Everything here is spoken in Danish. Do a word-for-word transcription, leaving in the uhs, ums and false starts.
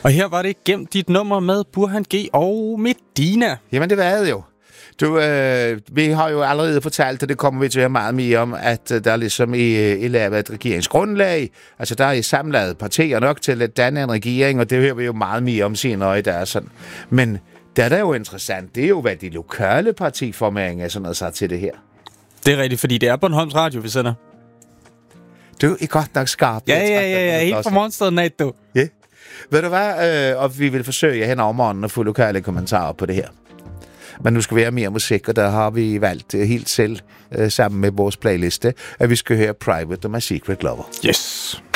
Og her var det gemt dit nummer med Burhan G og Medina. Jamen, det var det jo. Du, øh, vi har jo allerede fortalt, og det kommer vi til at høre meget mere om, at øh, der er ligesom i, i lavet et regeringsgrundlag, altså der er i samlet partier nok til at danne en regering, og det hører vi jo meget mere om senere i dag. Sådan. Men det der er jo interessant, det er jo, hvad de lokale partiformeringer er sådan noget så til det her. Det er rigtigt, fordi det er Bornholms Radio, vi sender. Du er godt nok skarp. Ja, ja, ja, ja, helt fra morgenstunden af, du. Ja. Yeah. Ved du hvad, øh, og vi vil forsøge hen over morgenen at få lokale kommentarer på det her. Men nu skal vi have mere musik, og der har vi valgt helt selv, øh, sammen med vores playliste, at vi skal høre Private og My Secret Lover. Yes.